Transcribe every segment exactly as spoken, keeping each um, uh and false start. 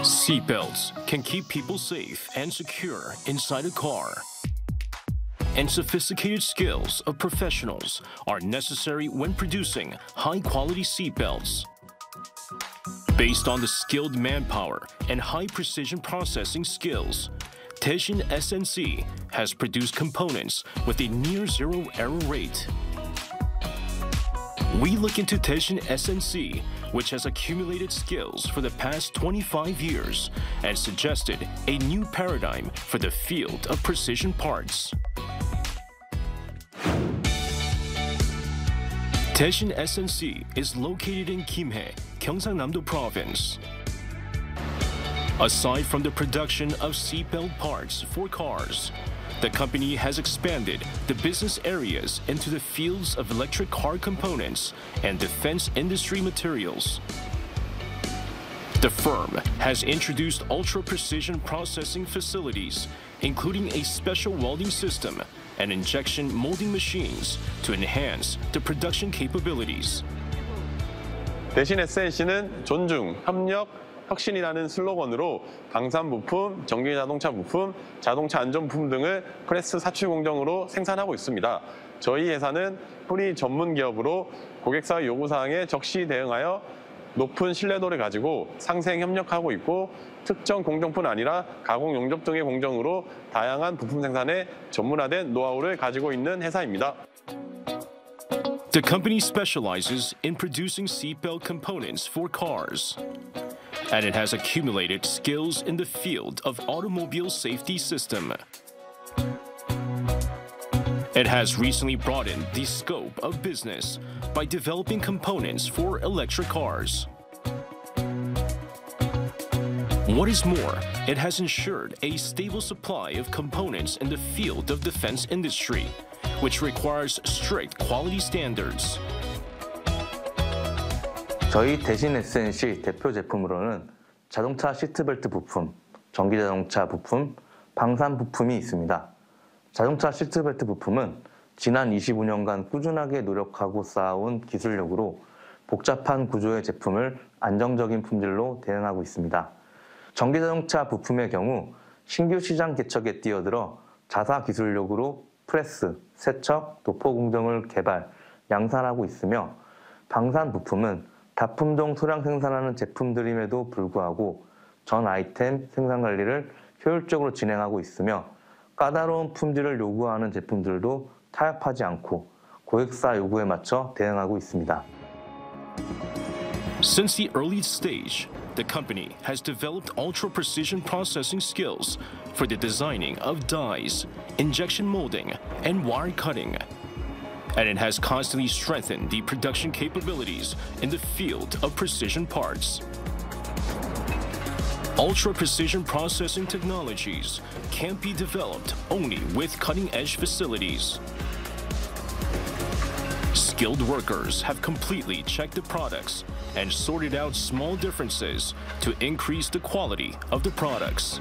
Seatbelts can keep people safe and secure inside a car. And sophisticated skills of professionals are necessary when producing high-quality seatbelts. Based on the skilled manpower and high-precision processing skills, Daesin S N C has produced components with a near-zero error rate. We look into Daesin S N C, which has accumulated skills for the past twenty-five years and suggested a new paradigm for the field of precision parts. Daesin S N C is located in Gimhae, Gyeongsangnam-do Province. Aside from the production of seatbelt parts for cars, the company has expanded the business areas into the fields of electric car components and defense industry materials. The firm has introduced ultra-precision processing facilities, including a special welding system and injection molding machines to enhance the production capabilities. 대신 에스엔씨는 존중, 협력, 혁신이라는 슬로건으로 방산 부품, 전기 자동차 부품, 자동차 안전 부품 등을 프레스 사출 공정으로 생산하고 있습니다. 저희 회사는 프리 전문 기업으로 고객사의 요구사항에 적시 대응하여 높은 신뢰도를 가지고 상생 협력하고 있고 특정 공정뿐 아니라 가공 용접 등의 공정으로 다양한 부품 생산에 전문화된 노하우를 가지고 있는 회사입니다. The company specializes in producing seatbelt components for cars, and it has accumulated skills in the field of automobile safety system. It has recently broadened the scope of business by developing components for electric cars. What is more, it has ensured a stable supply of components in the field of defense industry, which requires strict quality standards. 저희 대신 에스엔씨 대표 제품으로는 자동차 시트벨트 부품, 전기자동차 부품, 방산 부품이 있습니다. 자동차 시트벨트 부품은 지난 이십오 년간 꾸준하게 노력하고 쌓아온 기술력으로 복잡한 구조의 제품을 안정적인 품질로 대응하고 있습니다. 전기자동차 부품의 경우 신규 시장 개척에 뛰어들어 자사 기술력으로 프레스, 세척, 도포 공정을 개발, 양산하고 있으며 방산 부품은 다품종 소량 생산하는 제품들임에도 불구하고 전 아이템 생산 관리를 효율적으로 진행하고 있으며 까다로운 품질을 요구하는 제품들도 타협하지 않고 고객사 요구에 맞춰 대응하고 있습니다. Since the early stage, the company has developed ultra-precision processing skills for the designing of dies, injection molding, and wire cutting. And it has constantly strengthened the production capabilities in the field of precision parts. Ultra-precision processing technologies can't be developed only with cutting-edge facilities. Skilled workers have completely checked the products and sorted out small differences to increase the quality of the products.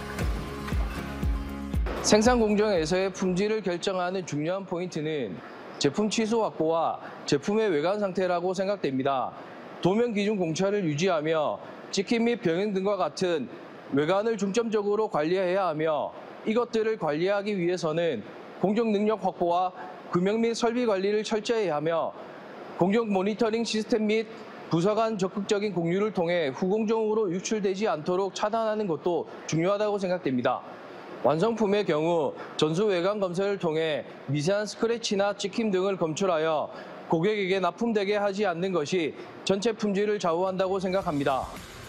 생산 공정에서의 품질을 결정하는 중요한 포인트는 제품 취소 확보와 제품의 외관 상태라고 생각됩니다. 도면 기준 공차를 유지하며 찍힘 및 병행 등과 같은 외관을 중점적으로 관리해야 하며 이것들을 관리하기 위해서는 공정 능력 확보와 금형 및 설비 관리를 철저히 하며 공정 모니터링 시스템 및 부서 간 적극적인 공유를 통해 후공정으로 유출되지 않도록 차단하는 것도 중요하다고 생각됩니다. 완성품의 경우 전수 외관 검사를 통해 미세한 스크래치나 찍힘 등을 검출하여 고객에게 납품되게 하지 않는 것이 전체 품질을 좌우한다고 생각합니다.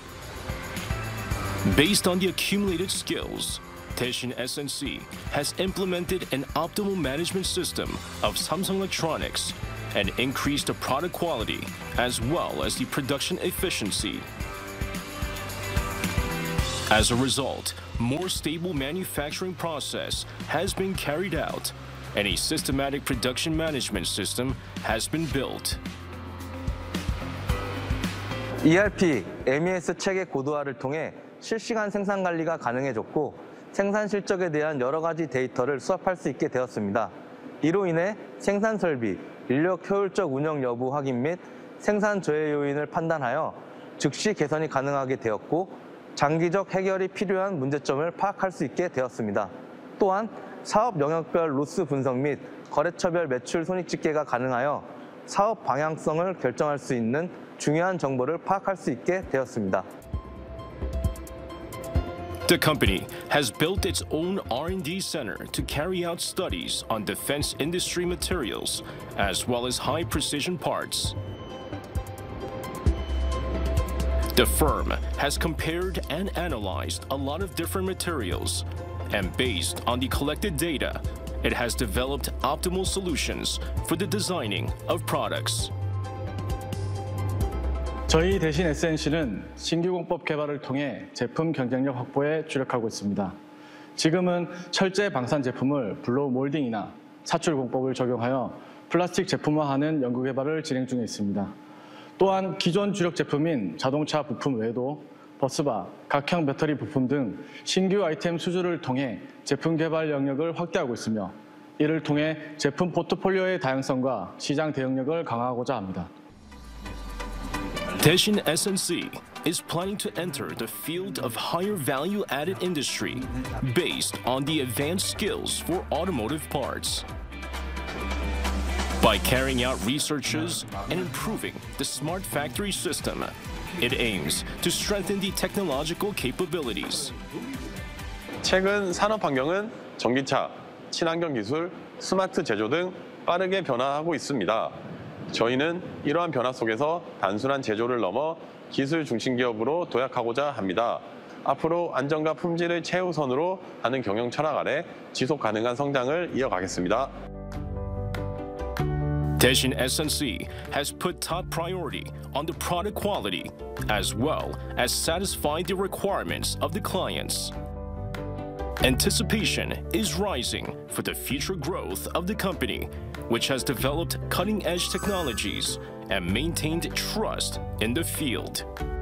Based on the accumulated skills, Daesin S N C has implemented an optimal management system of Samsung Electronics and increased the product quality as well as the production efficiency. As a result, more stable manufacturing process has been carried out and a systematic production management system has been built. 이알피, 엠이에스 체계 고도화를 통해 실시간 생산 관리가 가능해졌고 생산 실적에 대한 여러 가지 데이터를 수합할 수 있게 되었습니다. 이로 인해 생산 설비, 인력 효율적 운영 여부 확인 및 생산 저해 요인을 판단하여 즉시 개선이 가능하게 되었고 장기적 해결이 필요한 문제점을 파악할 수 있게 되었습니다. 또한 사업 영역별 로스 분석 및 거래처별 매출 손익 집계가 가능하여 사업 방향성을 결정할 수 있는 중요한 정보를 파악할 수 있게 되었습니다. The company has built its own R and D center to carry out studies on defense industry materials as well as high-precision parts. The firm has compared and analyzed a lot of different materials, and based on the collected data, it has developed optimal solutions for the designing of products. 저희 대신 에스엔씨는 신규 공법 개발을 통해 제품 경쟁력 확보에 주력하고 있습니다. 지금은 철제 방산 제품을 블로우 몰딩이나 사출 공법을 적용하여 플라스틱 제품화하는 연구 개발을 진행 중에 있습니다. 또한 기존 주력 제품인 자동차 부품 외에도 버스바, 각형 배터리 부품 등 신규 아이템 수주를 통해 제품 개발 영역을 확대하고 있으며 이를 통해 제품 포트폴리오의 다양성과 시장 대응력을 강화하고자 합니다. Daishin S and C is planning to enter the field of higher value-added industry based on the advanced skills for automotive parts. By carrying out researches and improving the smart factory system, it aims to strengthen the technological capabilities. 최근 산업 환경은 전기차, 친환경 기술, 스마트 제조 등 빠르게 변화하고 있습니다. 저희는 이러한 변화 속에서 단순한 제조를 넘어 기술 중심 기업으로 도약하고자 합니다. 앞으로 안전과 품질을 최우선으로 하는 경영 철학 아래 지속 가능한 성장을 이어가겠습니다. Daishin S and C has put top priority on the product quality as well as satisfying the requirements of the clients. Anticipation is rising for the future growth of the company, which has developed cutting-edge technologies and maintained trust in the field.